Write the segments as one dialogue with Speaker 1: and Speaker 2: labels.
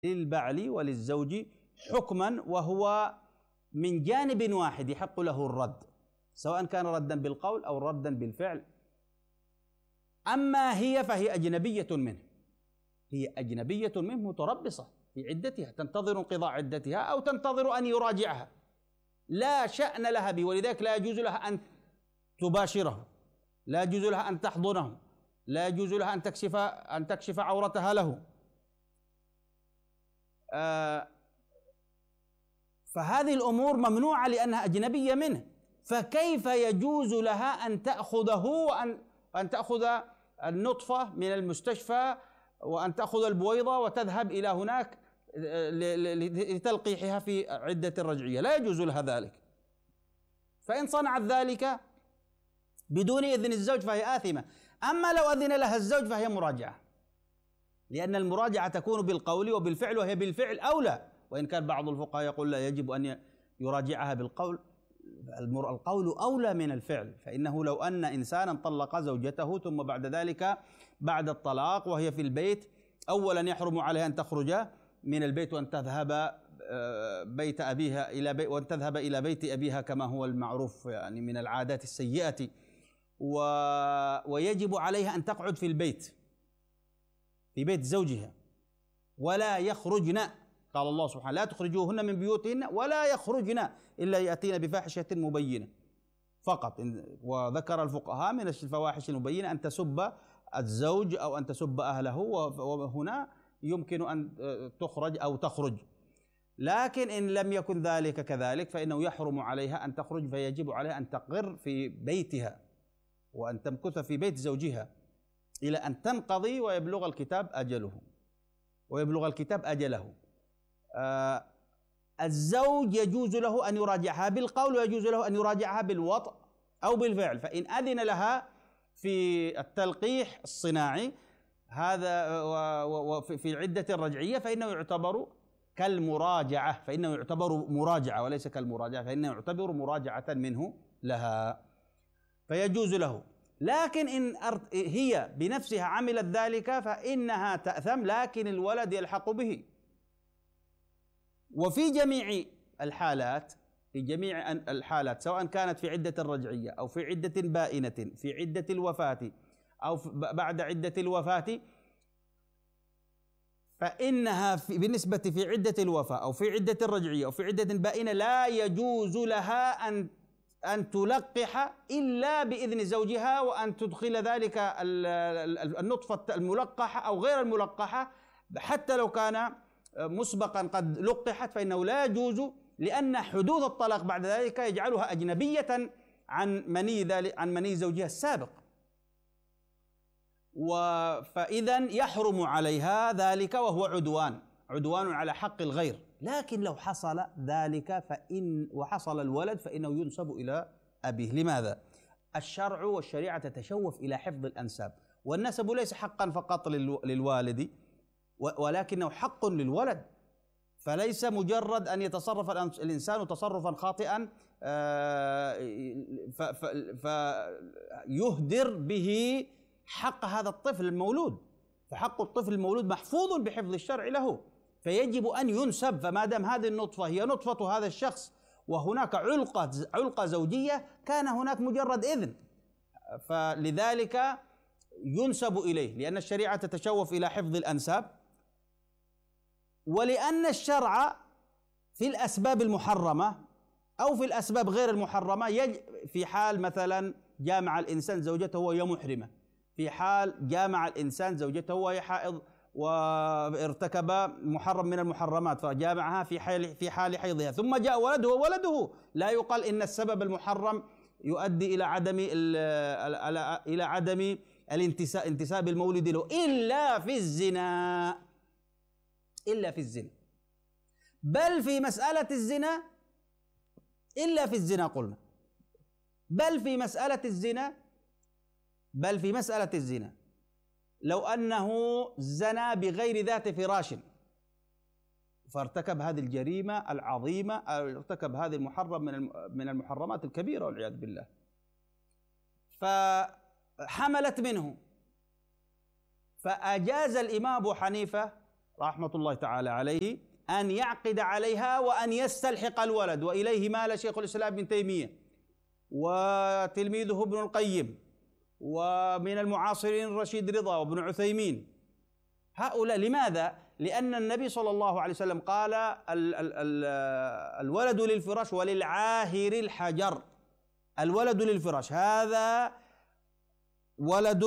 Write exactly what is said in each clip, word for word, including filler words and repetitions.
Speaker 1: للبعل وللزوج حكما، وهو من جانب واحد يحق له الرد، سواء كان ردا بالقول أو ردا بالفعل. أما هي فهي أجنبية منه، هي أجنبية منه متربصة في عدتها، تنتظر انقضاء عدتها أو تنتظر أن يراجعها، لا شأن لها به، ولذلك لا يجوز لها أن تباشره، لا يجوز لها أن تحضنه، لا يجوز لها أن تكشف أن تكشف عورتها له. آه فهذه الأمور ممنوعة لأنها أجنبية منه، فكيف يجوز لها أن تأخذه وأن أن تأخذ النطفة من المستشفى وأن تأخذ البويضة وتذهب إلى هناك لتلقيحها في عدة الرجعية؟ لا يجوز لها ذلك. فإن صنعت ذلك بدون إذن الزوج فهي آثمة. أما لو أذن لها الزوج فهي مراجعة، لأن المراجعة تكون بالقول وبالفعل، وهي بالفعل أولى، وإن كان بعض الفقهاء يقول لا يجب أن يراجعها بالقول، القول أولى من الفعل. فإنه لو أن إنسانا طلق زوجته ثم بعد ذلك بعد الطلاق وهي في البيت، أولا يحرم عليها أن تخرج من البيت وأن تذهب بيت أبيها إلى بيت وأن تذهب إلى بيت أبيها كما هو المعروف يعني من العادات السيئة، و... ويجب عليها أن تقعد في البيت في بيت زوجها ولا يخرجن. قال الله سبحانه لا تخرجوهن من بيوتهن ولا يخرجن إلا يأتين بفاحشة مبينة فقط. وذكر الفقهاء من الفواحش المبينة أن تسب الزوج أو أن تسب أهله، وهنا يمكن أن تخرج أو تخرج. لكن إن لم يكن ذلك كذلك فإنه يحرم عليها أن تخرج، فيجب عليها أن تقر في بيتها وأن تمكث في بيت زوجها إلى أن تنقضي ويبلغ الكتاب أجله ويبلغ الكتاب أجله. آه الزوج يجوز له أن يراجعها بالقول ويجوز له أن يراجعها بالوطء أو بالفعل. فإن أذن لها في التلقيح الصناعي هذا وفي عدة الرجعية فإنه يعتبر كالمراجعة، فإنه يعتبر مراجعة وليس كالمراجعة، فإنه يعتبر مراجعة منه لها فيجوز له. لكن إن هي بنفسها عملت ذلك فإنها تأثم، لكن الولد يلحق به. وفي جميع الحالات في جميع الحالات سواء كانت في عدة الرجعية أو في عدة بائنة، في عدة الوفاة أو بعد عدة الوفاة، فإنها في بالنسبة في عدة الوفاة أو في عدة الرجعية أو في عدة بائنة لا يجوز لها أن أن تلقح إلا بإذن زوجها، وأن تدخل ذلك النطفة الملقحة أو غير الملقحة حتى لو كان مسبقا قد لقحت، فإنه لا يجوز، لأن حدوث الطلاق بعد ذلك يجعلها أجنبية عن مني ذلك عن مني زوجها السابق، فإذا يحرم عليها ذلك وهو عدوان عدوان على حق الغير. لكن لو حصل ذلك فإن وحصل الولد فإنه ينسب إلى أبيه. لماذا؟ الشرع والشريعة تتشوف إلى حفظ الأنساب، والنسب ليس حقا فقط للوالد ولكنه حق للولد، فليس مجرد أن يتصرف الإنسان تصرفا خاطئا فيهدر به حق هذا الطفل المولود، فحق الطفل المولود محفوظ بحفظ الشرع له، فيجب أن ينسب. فما دام هذه النطفة هي نطفة هذا الشخص وهناك علقة علقة زوجية، كان هناك مجرد إذن، فلذلك ينسب إليه، لأن الشريعة تتشوف إلى حفظ الأنساب، ولأن الشرع في الأسباب المحرمة أو في الأسباب غير المحرمة في حال مثلا جامع الإنسان زوجته وهي محرمة، في حال جامع الإنسان زوجته وهي حائض وارتكب محرم من المحرمات فجامعها في حال في حال حيضها، ثم جاء ولده ولده لا يقال إن السبب المحرم يؤدي إلى عدم إلى عدم الانتساب انتساب المولد له إلا في الزنا إلا في الزنا بل في مسألة الزنا إلا في الزنا قلنا بل في مسألة الزنا بل في مسألة الزنا لو أنه زنى بغير ذات فراش فارتكب هذه الجريمة العظيمة أو ارتكب هذه المحرم من من المحرمات الكبيرة والعياذ بالله، فحملت منه، فأجاز الإمام أبو حنيفة رحمة الله تعالى عليه أن يعقد عليها وأن يستلحق الولد، وإليه مال شيخ الإسلام ابن تيمية وتلميذه ابن القيم ومن المعاصرين رشيد رضا وابن عثيمين. هؤلاء لماذا؟ لأن النبي صلى الله عليه وسلم قال ال ال ال الولد للفراش وللعاهر الحجر. الولد للفراش، هذا ولد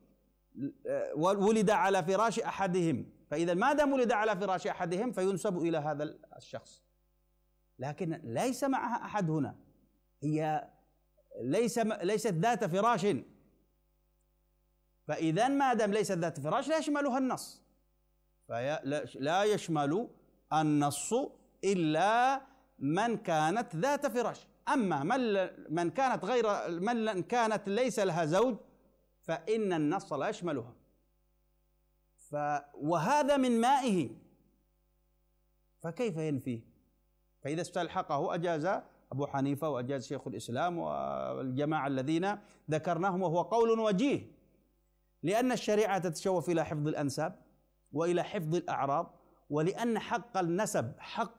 Speaker 1: ولد على فراش أحدهم، فإذا ما دام ولد على فراش أحدهم فينسب إلى هذا الشخص، لكن ليس معها أحد هنا، هي ليس ليست ذات فراش، فإذا ما دام ليست ذات فراش لا يشملها النص، فلا يشمل النص إلا من كانت ذات فراش. أما من من كانت غير من كانت ليس لها زوج فإن النص لا يشملها. ف وهذا من مائه، فكيف ينفيه؟ فإذا استلحقه أجاز أبو حنيفة وأجاز شيخ الإسلام والجماعة الذين ذكرناهم، وهو قول وجيه، لأن الشريعة تتشوف إلى حفظ الأنساب وإلى حفظ الأعراض، ولأن حق النسب حق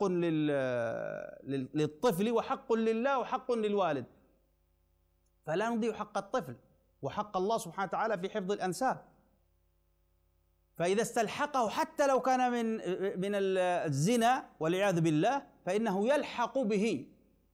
Speaker 1: للطفل وحق لله وحق للوالد، فلا نضيع حق الطفل وحق الله سبحانه وتعالى في حفظ الأنساب. فإذا استلحقه حتى لو كان من من الزنا والعياذ بالله فإنه يلحق به،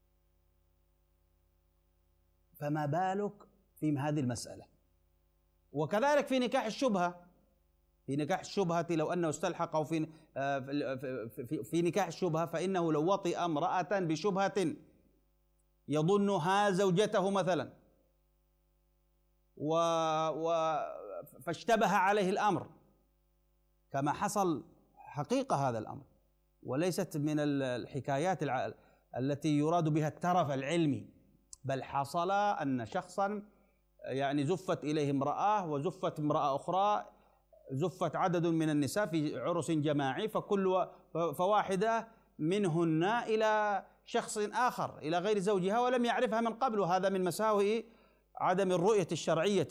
Speaker 1: فما بالك في هذه المسألة؟ وكذلك في نكاح الشبهة، في نكاح الشبهة لو أنه استلحقه في في, في نكاح الشبهة فإنه لو وطئ امرأة بشبهة يظنها زوجته مثلا و, و فاشتبه عليه الأمر، كما حصل حقيقة هذا الأمر، وليست من الحكايات التي يراد بها الترف العلمي، بل حصل أن شخصا يعني زفت إليه امرأة وزفت امرأة أخرى، زفت عدد من النساء في عرس جماعي، فكل فواحدة منهن إلى شخص آخر إلى غير زوجها ولم يعرفها من قبل، وهذا من مساوئ عدم الرؤية الشرعية،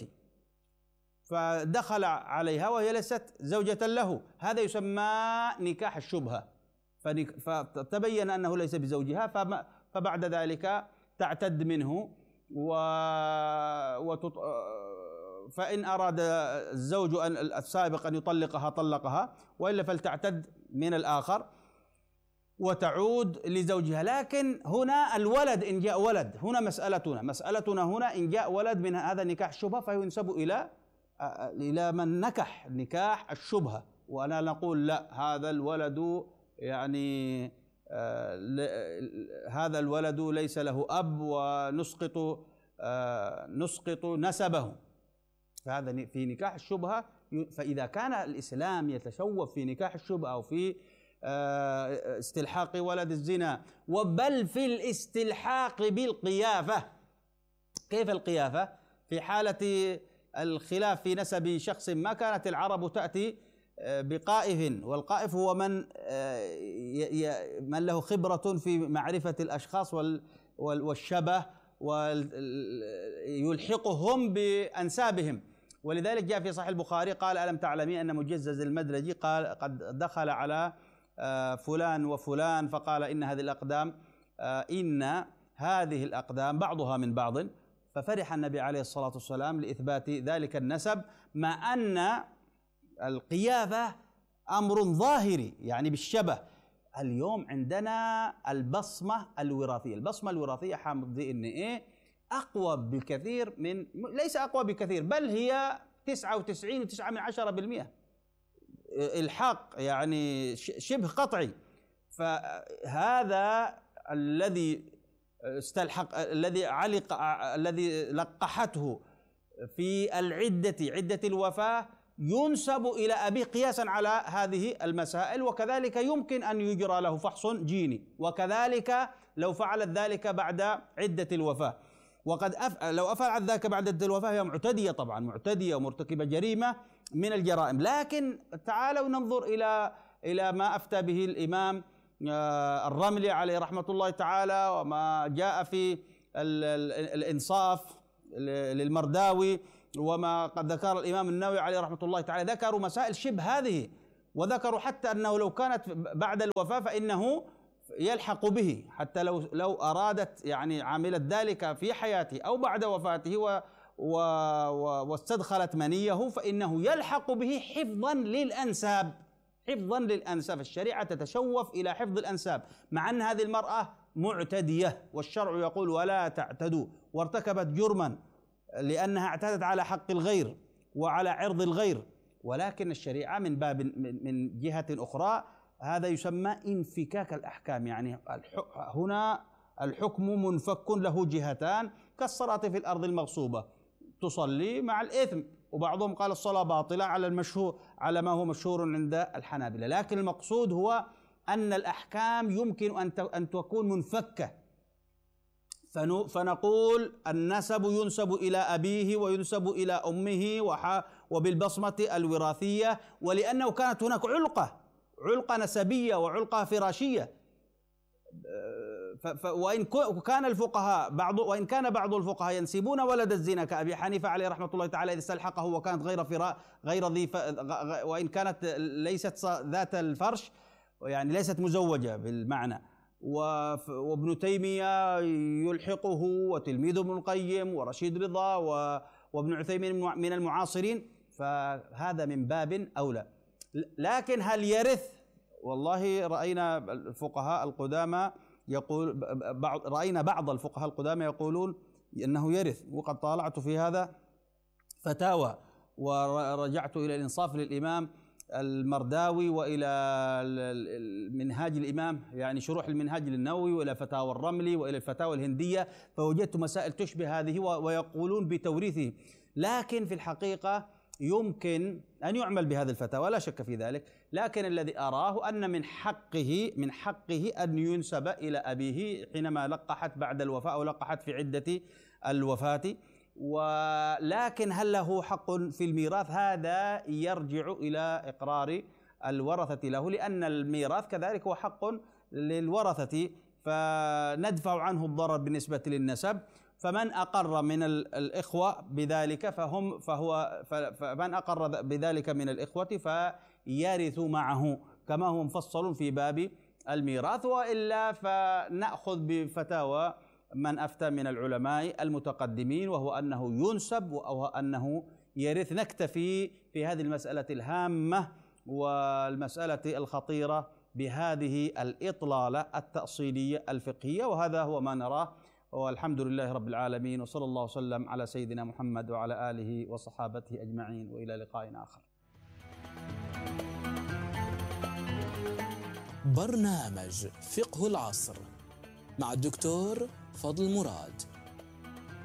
Speaker 1: فدخل عليها وهي ليست زوجة له، هذا يسمى نكاح الشبهة، فتبين أنه ليس بزوجها، فبعد ذلك تعتد منه و... وتط... فإن أراد الزوج أن السابق أن يطلقها طلقها، وإلا فلتعتد من الآخر وتعود لزوجها. لكن هنا الولد إن جاء ولد، هنا مسألتنا مسألتنا هنا إن جاء ولد من هذا نكاح الشبهة فينسب إلى إلى من نكح نكاح الشبهة، وأنا نقول لا، هذا الولد يعني هذا الولد ليس له أب ونسقط نسقط نسبه، فهذا في نكاح الشبهة. فإذا كان الإسلام يتشوف في نكاح الشبهة أو في استلحاق ولد الزنا، وبل في الاستلحاق بالقيافة. كيف القيافة؟ في حالة الخلاف في نسب شخص ما، كانت العرب تأتي بقائف، والقائف هو من من له خبرة في معرفة الأشخاص والشبه ويلحقهم بأنسابهم. ولذلك جاء في صحيح البخاري قال: ألم تعلمي أن مجزز المدرجي قال قد دخل على فلان وفلان فقال إن هذه الأقدام إن هذه الأقدام بعضها من بعض، ففرح النبي عليه الصلاة والسلام لإثبات ذلك النسب، مع أن القيافة أمر ظاهري يعني بالشبه. اليوم عندنا البصمة الوراثية، البصمة الوراثية حامض دي إن إيه أقوى بكثير من، ليس أقوى بكثير، بل هي تسعة وتسعين فاصلة تسعة من عشرة بالمئة الحاق، يعني شبه قطعي. فهذا الذي استلحق الذي علق الذي لقحته في العدة عدة الوفاة ينسب إلى أبيه قياسا على هذه المسائل، وكذلك يمكن أن يجرى له فحص جيني، وكذلك لو فعلت ذلك بعد عدة الوفاة. وقد أف... لو أفعلت ذلك بعد عدة الوفاة هي معتدية، طبعا معتدية ومرتكبة جريمة من الجرائم. لكن تعالوا ننظر إلى إلى ما أفتى به الإمام الرملي عليه رحمة الله تعالى، وما جاء في الإنصاف للمرداوي، وما قد ذكر الإمام النووي عليه رحمة الله تعالى، ذكروا مسائل شبه هذه، وذكروا حتى أنه لو كانت بعد الوفاة فإنه يلحق به، حتى لو لو أرادت يعني عملت ذلك في حياته أو بعد وفاته و و واستدخلت منيه فإنه يلحق به حفظا للأنساب، حفظا للأنساب. الشريعة تتشوف إلى حفظ الأنساب، مع أن هذه المرأة معتدية والشرع يقول ولا تعتدوا، وارتكبت جرما لأنها اعتدت على حق الغير وعلى عرض الغير، ولكن الشريعة من باب من جهة أخرى هذا يسمى انفكاك الأحكام، يعني هنا الحكم منفك له جهتان كالصلاة في الأرض المغصوبة، تصلي مع الإثم، وبعضهم قال الصلاة باطلة على المشهور على ما هو مشهور عند الحنابلة، لكن المقصود هو أن الأحكام يمكن أن أن تكون منفكة، فنقول النسب ينسب إلى أبيه وينسب إلى أمه وبالبصمة الوراثية، ولأنه كانت هناك علقة علقة نسبية وعلقة فراشية، وإن كان الفقهاء بعض وإن كان بعض الفقهاء ينسبون ولد الزنا كأبي حنيفة عليه رحمة الله تعالى إذا استلحقه وكانت غير فراء غير ذي وإن كانت ليست ذات الفرش، يعني ليست مزوجة بالمعنى، وابن تيمية يلحقه وتلميذ ابن القيم ورشيد رضا وابن عثيمين من المعاصرين، فهذا من باب أولى. لكن هل يرث؟ والله رأينا الفقهاء القدامى يقول بعض رأينا بعض الفقهاء القدامى يقولون أنه يرث، وقد طالعت في هذا فتاوى ورجعت إلى الإنصاف للإمام المرداوي وإلى المنهاج الإمام يعني شروح المنهاج للنووي وإلى فتاوى الرملي وإلى الفتاوى الهندية، فوجدت مسائل تشبه هذه ويقولون بتوريثه، لكن في الحقيقة يمكن أن يعمل بهذه الفتاوى لا شك في ذلك، لكن الذي أراه أن من حقه من حقه أن ينسب إلى أبيه حينما لقحت بعد الوفاة أو لقحت في عدة الوفاة، ولكن هل له حق في الميراث؟ هذا يرجع إلى إقرار الورثة له، لأن الميراث كذلك هو حق للورثة، فندفع عنه الضرر بالنسبة للنسب، فمن أقر من الإخوة بذلك فهم فهو فمن أقر بذلك من الإخوة فيرث معه كما هو مفصل في باب الميراث، وإلا فنأخذ بفتاوى من أفتى من العلماء المتقدمين وهو أنه ينسب وهو أنه يرث. نكتفي في هذه المسألة الهامة والمسألة الخطيرة بهذه الإطلالة التأصيلية الفقهية، وهذا هو ما نراه، والحمد لله رب العالمين، وصلى الله وسلم على سيدنا محمد وعلى آله وصحابته أجمعين، وإلى لقاء آخر.
Speaker 2: برنامج فقه العصر مع الدكتور فضل مراد.